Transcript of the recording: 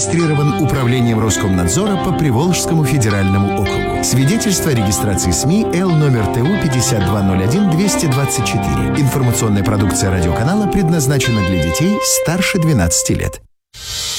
зарегистрирован Управлением Роскомнадзора по Приволжскому федеральному округу. Свидетельство о регистрации СМИ Л номер ТУ 5201-224. Информационная продукция радиоканала предназначена для детей старше 12 лет.